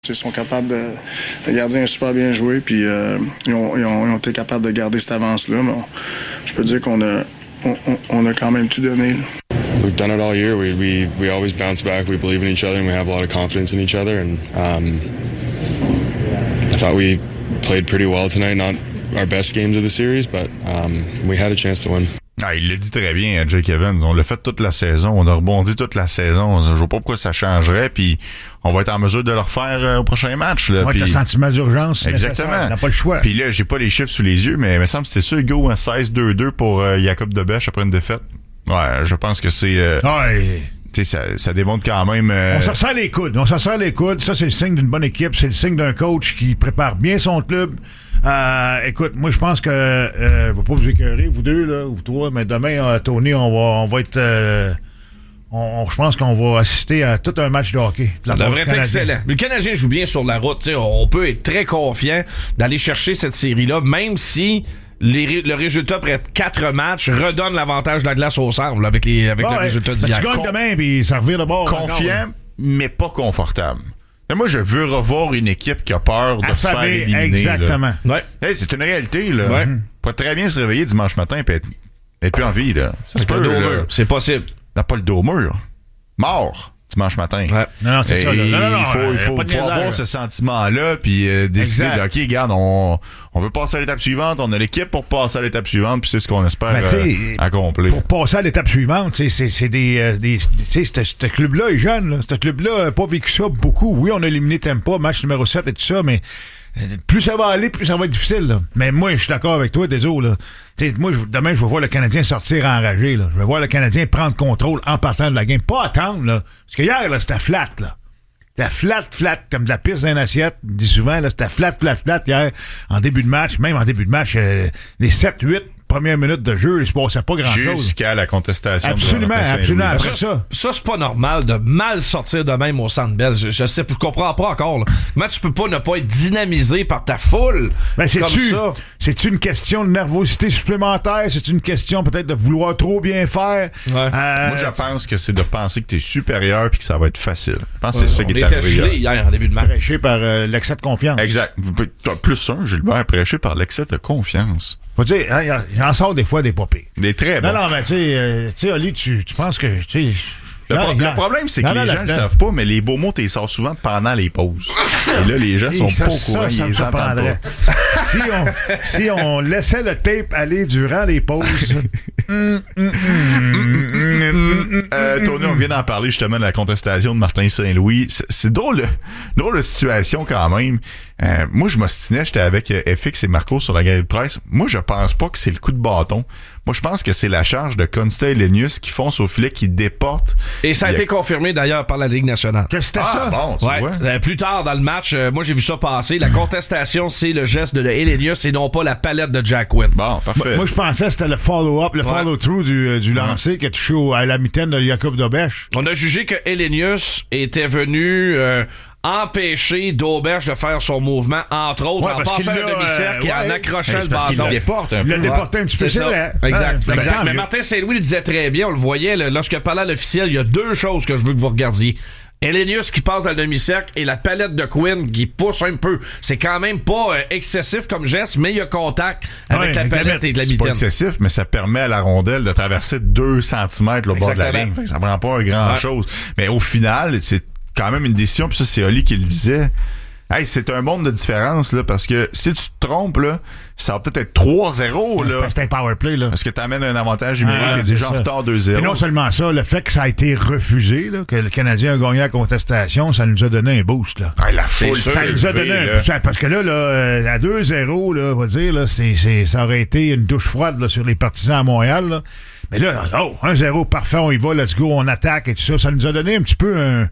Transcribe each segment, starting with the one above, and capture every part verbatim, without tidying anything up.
Ils sont capables de. Le gardien a super bien joué, puis euh, ils, ont, ils, ont, ils ont été capables de garder cette avance-là. Mais on, je peux dire qu'on a, on, on a quand même tout donné. Là. We've done it all year. We, we we always bounce back. We believe in each other, and we have a lot of confidence in each other. And um, I thought we played pretty well tonight. Not our best games of the series, but um, we had a chance to win. Ah, il le dit très bien, Jake Evans. On l'a fait toute la saison. On a rebondi toute la saison. Je vois pas pourquoi ça changerait. Puis on va être en mesure de le refaire euh, au prochain match. Là. Ouais, puis... le sentiment d'urgence. Exactement. On n'a pas le choix. Puis là, j'ai pas les chiffres sous les yeux, mais il me semble que c'est sûr, go, un seize deux deux pour euh, Jacob Debesch après une défaite. Ouais, je pense que c'est... Euh, ouais. Tu sais, ça, ça démontre quand même... Euh... On s'en serre les coudes. On s'en serre les coudes. Ça, c'est le signe d'une bonne équipe. C'est le signe d'un coach qui prépare bien son club. Euh, écoute, moi, je pense que... Euh, je ne vais pas vous écœurer, vous deux, là, vous trois, mais demain, euh, Tony, on va, on va être... Euh, on, je pense qu'on va assister à tout un match de hockey. Ça devrait être excellent. Le Canadien joue bien sur la route. T'sais, on peut être très confiant d'aller chercher cette série-là, même si... Les, le résultat après quatre matchs redonne l'avantage de la glace au centre avec, les, avec ouais, le résultat d'hier. Tu gagnes demain puis ça revient de bord. Confiant, encore, mais pas confortable. Mais moi, je veux revoir une équipe qui a peur de se faire éliminer. Exactement. Ouais. Hey, c'est une réalité. Là. Ouais. On peut très bien se réveiller dimanche matin et être, être plus en vie. Là. Ça se peut. Là. C'est possible. N'a pas le dos au mur. Mort. Dimanche matin. Ouais. Non, non, c'est et ça. Là. Non, non, non, il faut, euh, il faut, faut faut avoir ce sentiment-là puis euh, décider de, OK, regarde, on, on veut passer à l'étape suivante, on a l'équipe pour passer à l'étape suivante, puis c'est ce qu'on espère ben, euh, accomplir. Pour passer à l'étape suivante, c'est, c'est des... Euh, des tu sais, ce club-là est jeune. Là. Ce club-là n'a pas vécu ça beaucoup. Oui, on a éliminé Tampa, match numéro sept et tout ça, mais... Plus ça va aller, plus ça va être difficile. Là. Mais moi, je suis d'accord avec toi, désolé. Là. T'sais, moi, je, demain, je vais voir le Canadien sortir enragé. Là. Je vais voir le Canadien prendre contrôle en partant de la game. Pas attendre. Là. Parce que hier, là, c'était flat. Là. C'était flat, flat, comme de la pisse dans une assiette. On dit souvent, là, c'était flat, flat, flat hier, en début de match. Même en début de match, euh, les sept huit premières minutes de jeu, il se passait pas grand-chose. Jusqu'à la contestation. Absolument, de absolument. Après ça, ça, c'est pas normal de mal sortir de même au Centre Bell. Je, je sais, je comprends pas encore. Là. Comment tu peux pas ne pas être dynamisé par ta foule ben, comme ça? C'est une question de nervosité supplémentaire? C'est une question peut-être de vouloir trop bien faire? Ouais. Euh, Moi, je pense que c'est de penser que t'es supérieur puis que ça va être facile. Je pense que ouais, c'est ça qui est arrivé hier. hier en début de match. Prêché par euh, l'excès de confiance. Exact. Plus un, Gilbert, prêché par l'excès de confiance. Faut dire, hein, il en sort des fois des popées. Des très bons. Non, non, mais tu sais, euh, tu sais, Oli, tu, tu penses que, tu sais... Le, pro- le problème, c'est que non, les non, gens ne le savent pas, mais les beaux mots, tu les sors souvent pendant les pauses. Et là, les gens Et sont ça, pas au courant, ça, ça ils les entendent pas. si, on, si on laissait le tape aller durant les pauses... euh, Tony, on vient d'en parler justement de la contestation de Martin Saint-Louis. C'est, c'est drôle, drôle de situation quand même. Euh, moi, je m'ostinais, j'étais avec F X et Marco sur la galerie de presse. Moi, je pense pas que c'est le coup de bâton. Moi, je pense que c'est la charge de Consta et Lenius qui fonce au filet, qui déportent. Et ça a, a... été confirmé d'ailleurs par la Ligue nationale. Que c'était ah, ça? Bon, tu ouais. vois. Euh, plus tard dans le match, euh, moi j'ai vu ça passer. La contestation, c'est le geste de Elenius et non pas la palette de Jack Quinn. Bon, parfait. Moi, je pensais que c'était le follow-up, le ouais. follow-through du, euh, du lancer ouais. qui a touché au, à la mitaine de Jacob Debesch. On a jugé que Elenius était venu... Euh, empêcher Dauberge de faire son mouvement, entre autres, ouais, en passant un demi-cercle euh, et ouais. en accrochant ben, le parce bâton. Qu'il le déporte un peu. Il le déportait un petit peu, c'est vrai. Exact, ouais, exact. ben, Mais Martin Saint-Louis le disait très bien, on le voyait, là, lorsque parlait à l'officiel, il y a deux choses que je veux que vous regardiez. Elenius qui passe dans le demi-cercle et la palette de Quinn qui pousse un peu. C'est quand même pas euh, excessif comme geste, mais il y a contact avec ouais, la avec palette et de la mitaine. C'est pas excessif, mais ça permet à la rondelle de traverser deux centimètres au bord de la ligne. Fait que ça prend pas grand-chose. Ouais. Mais au final, c'est quand même une décision, puis ça, c'est Oli qui le disait. Hey, c'est un monde de différence, là, parce que si tu te trompes, là, ça va peut-être être trois zéro, là. C'est un power play, là. Parce que t'amènes un avantage numérique, ah, t'es déjà en retard deux zéro. Et non seulement ça, le fait que ça a été refusé, là, que le Canadien a gagné la contestation, ça nous a donné un boost, là. Ah, la foule, ça nous a donné un boost. Parce que là, là, à deux zéro, là, on va dire, là, c'est, c'est, ça aurait été une douche froide, là, sur les partisans à Montréal, là. Mais là, oh, un zéro, parfait, on y va, let's go, on attaque et tout ça. Ça nous a donné un petit peu un...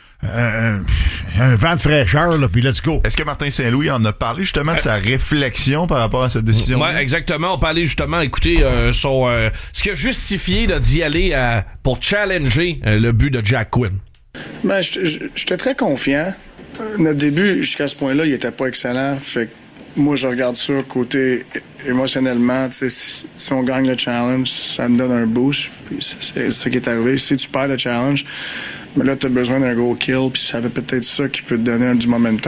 Un, un vent de fraîcheur, là, puis let's go. Est-ce que Martin Saint-Louis en a parlé justement de sa réflexion par rapport à cette décision? Oui, exactement. On parlait justement, écoutez, euh, son, euh, ce qui a justifié là, d'y aller à, pour challenger euh, le but de Jack Quinn. Ben, j'étais très confiant. Notre début, jusqu'à ce point-là, il était pas excellent. Fait que moi, je regarde ça côté émotionnellement. Si, si on gagne le challenge, ça me donne un boost. Puis c'est, c'est ce qui est arrivé. Si tu perds le challenge, Mais là, tu as besoin d'un gros kill, puis ça va peut-être ça qui peut te donner un, du momentum.